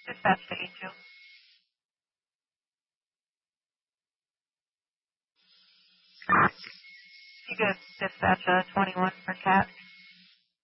Dispatch to E2. You could dispatch 21 for cat.